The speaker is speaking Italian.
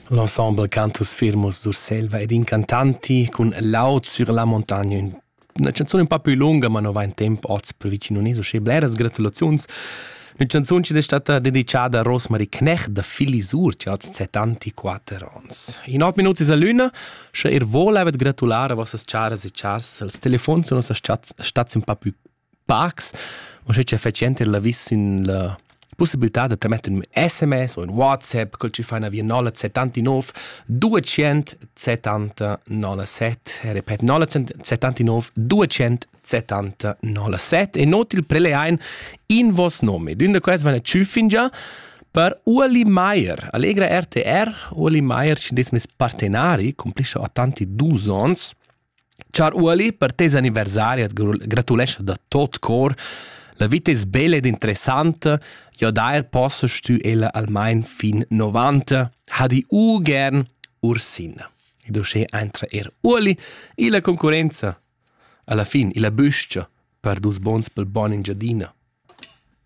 L'ensemble Cantus Firmus d'Urselva ed Incantanti con Laut sur la montagna. Una canzone un po' più lunga, ma non va in tempo oggi per vicino non è so schön. Bleras gratulazioni. Una canzone che è stata dedicata a Rosmarie Knecht da Filisur, che ha 74 anni. In 8 minuti è l'una, se volete gratulare a vostre caras e cars, i telefoni sono stati un po' più pax, ma se c'è efficiente la vis in la possibilità di mettere un SMS o un WhatsApp, che ci fa una via 979 270 ripeto 979 270 e noti il prelein in vos nome. Dunque questo va a ciuffin già per Uli Meier, Allegra RTR. Uli Meier ci desme partenari, complisce a tanti 2 anni. Ciao Uli, per te anniversario, gratulesce da tot cor. La vita è bella ed interessante, ja daher posso tu ella almain fin 90, ha di gern Ursina. E dosce entra Uli e la concorrenza. Alla fin, la buscia per dus bons pel bon in giardina.